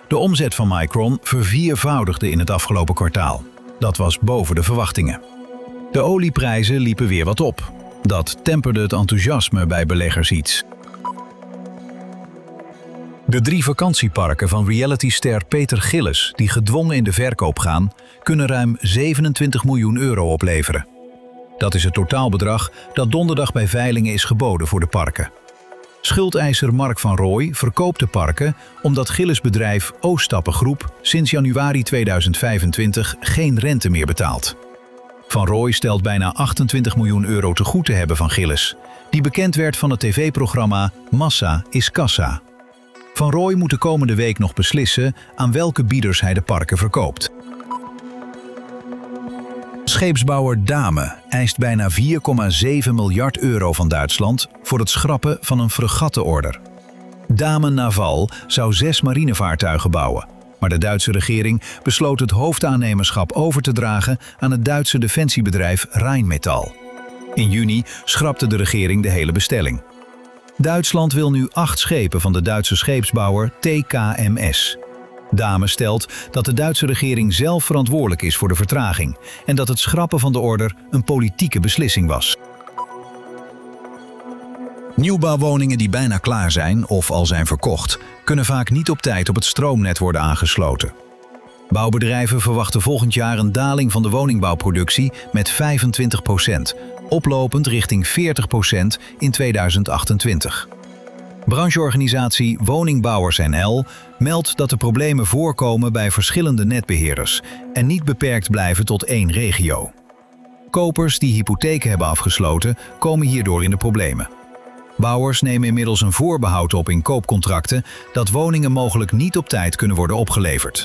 De omzet van Micron verviervoudigde in het afgelopen kwartaal. Dat was boven de verwachtingen. De olieprijzen liepen weer wat op. Dat temperde het enthousiasme bij beleggers iets. De 3 vakantieparken van realityster Peter Gillis, die gedwongen in de verkoop gaan, kunnen ruim 27 miljoen euro opleveren. Dat is het totaalbedrag dat donderdag bij veilingen is geboden voor de parken. Schuldeiser Mark van Rooij verkoopt de parken omdat Gillis bedrijf Ooststappen Groep sinds januari 2025 geen rente meer betaalt. Van Rooij stelt bijna 28 miljoen euro te goed te hebben van Gillis, die bekend werd van het tv-programma Massa is Kassa. Van Rooij moet de komende week nog beslissen aan welke bieders hij de parken verkoopt. Scheepsbouwer Damen eist bijna 4,7 miljard euro van Duitsland voor het schrappen van een fregattenorder. Damen Naval zou 6 marinevaartuigen bouwen, maar de Duitse regering besloot het hoofdaannemerschap over te dragen aan het Duitse defensiebedrijf Rheinmetall. In juni schrapte de regering de hele bestelling. Duitsland wil nu 8 schepen van de Duitse scheepsbouwer TKMS. Damen stelt dat de Duitse regering zelf verantwoordelijk is voor de vertraging en dat het schrappen van de order een politieke beslissing was. Nieuwbouwwoningen die bijna klaar zijn of al zijn verkocht, kunnen vaak niet op tijd op het stroomnet worden aangesloten. Bouwbedrijven verwachten volgend jaar een daling van de woningbouwproductie met 25%, oplopend richting 40% in 2028. Brancheorganisatie Woningbouwers NL meldt dat de problemen voorkomen bij verschillende netbeheerders en niet beperkt blijven tot één regio. Kopers die hypotheken hebben afgesloten komen hierdoor in de problemen. Bouwers nemen inmiddels een voorbehoud op in koopcontracten dat woningen mogelijk niet op tijd kunnen worden opgeleverd.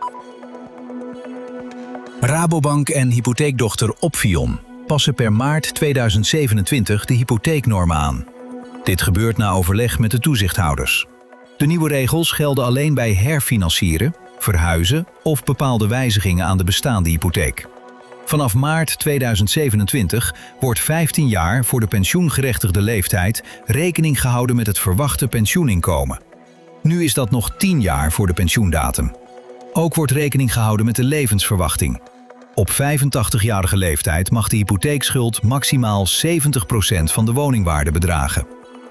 Rabobank en hypotheekdochter Opfion passen per maart 2027 de hypotheeknormen aan. Dit gebeurt na overleg met de toezichthouders. De nieuwe regels gelden alleen bij herfinancieren, verhuizen of bepaalde wijzigingen aan de bestaande hypotheek. Vanaf maart 2027 wordt 15 jaar voor de pensioengerechtigde leeftijd rekening gehouden met het verwachte pensioeninkomen. Nu is dat nog 10 jaar voor de pensioendatum. Ook wordt rekening gehouden met de levensverwachting. Op 85-jarige leeftijd mag de hypotheekschuld maximaal 70% van de woningwaarde bedragen.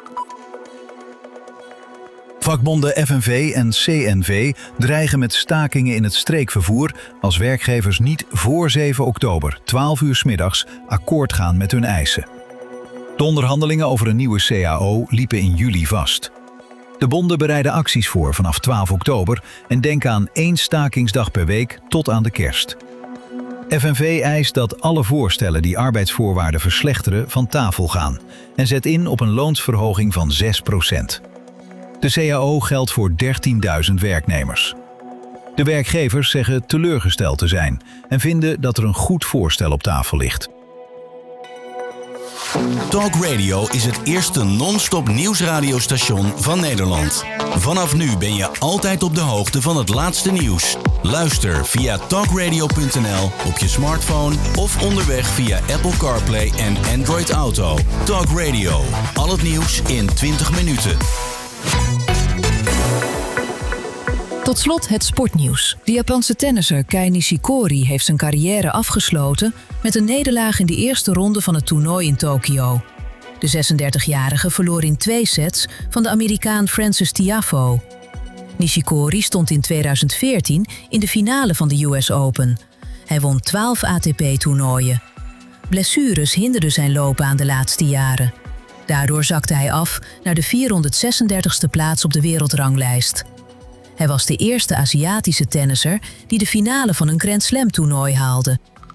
Vakbonden FNV en CNV dreigen met stakingen in het streekvervoer als werkgevers niet voor 7 oktober, 12 uur 's middags, akkoord gaan met hun eisen. De onderhandelingen over een nieuwe CAO liepen in juli vast. De bonden bereiden acties voor vanaf 12 oktober en denken aan 1 stakingsdag per week tot aan de kerst. FNV eist dat alle voorstellen die arbeidsvoorwaarden verslechteren van tafel gaan en zet in op een loonsverhoging van 6%. De CAO geldt voor 13.000 werknemers. De werkgevers zeggen teleurgesteld te zijn en vinden dat er een goed voorstel op tafel ligt. Talk Radio is het eerste non-stop nieuwsradiostation van Nederland. Vanaf nu ben je altijd op de hoogte van het laatste nieuws. Luister via talkradio.nl op je smartphone of onderweg via Apple CarPlay en Android Auto. Talk Radio, al het nieuws in 20 minuten. Tot slot het sportnieuws. De Japanse tennisser Kei Nishikori heeft zijn carrière afgesloten met een nederlaag in de eerste ronde van het toernooi in Tokio. De 36-jarige verloor in 2 sets van de Amerikaan Frances Tiafoe. Nishikori stond in 2014 in de finale van de US Open. Hij won 12 ATP-toernooien. Blessures hinderden zijn loopbaan de laatste jaren. Daardoor zakte hij af naar de 436e plaats op de wereldranglijst. Hij was de eerste Aziatische tennisser die de finale van een Grand Slam-toernooi haalde.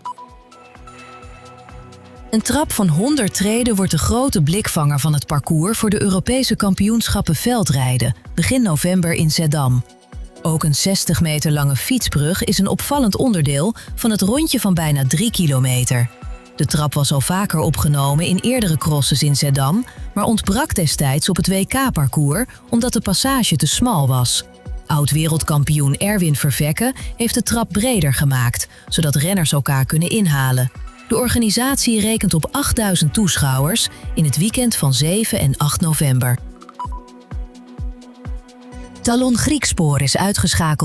Een trap van 100 treden wordt de grote blikvanger van het parcours voor de Europese kampioenschappen veldrijden, begin november in Zeddam. Ook een 60 meter lange fietsbrug is een opvallend onderdeel van het rondje van bijna 3 kilometer. De trap was al vaker opgenomen in eerdere crosses in Zeddam, maar ontbrak destijds op het WK-parcours omdat de passage te smal was. Oud-wereldkampioen Erwin Vervekke heeft de trap breder gemaakt, zodat renners elkaar kunnen inhalen. De organisatie rekent op 8000 toeschouwers in het weekend van 7 en 8 november. Talon Griekspoor is uitgeschakeld